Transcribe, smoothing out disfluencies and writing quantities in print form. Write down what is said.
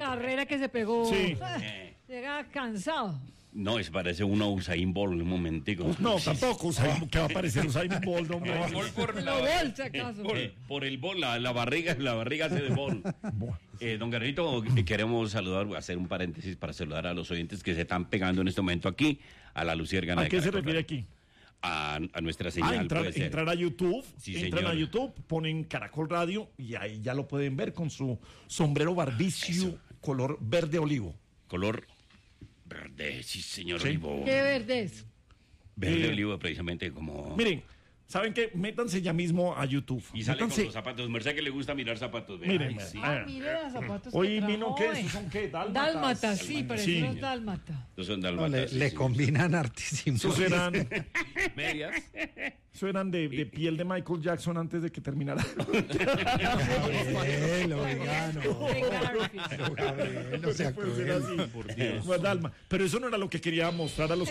carrera que se pegó. Sí. Llega cansado. No, es parece uno Usain Bolt, un momentico. No, tampoco, que va a aparecer Usain Bolt, hombre. Lo bolsa, acaso. Por el bol, la barriga hace de bol. Don Guerrito, queremos saludar, hacer un paréntesis para saludar a los oyentes que se están pegando en este momento aquí, a la luciérgana. ¿A qué se refiere aquí? A nuestra señal. Entrar a YouTube, sí, entran a YouTube, ponen Caracol Radio y ahí ya lo pueden ver con su sombrero barbicio color verde olivo. Color verde, sí, señor. Sí. Olivo. ¿Qué verde es? Verde olivo, precisamente como... Miren, ¿saben qué? Métanse ya mismo a YouTube. Y sale Métanse. con los zapatos. Merced que le gusta mirar zapatos. Miren, Ay, sí. Mire los zapatos. Hoy que vino, trajo, ¿qué? ¿Esos son qué? Dálmatas, sí, pero Sí. eso es dálmata. Estos son No, dalmatas. le combinan hartísimo. Esos eran, medias. eso eran de piel de Michael Jackson antes de que terminara. No se Puede ser así. acuerda. Pues, Dalma. Pero eso no era lo que quería mostrar a los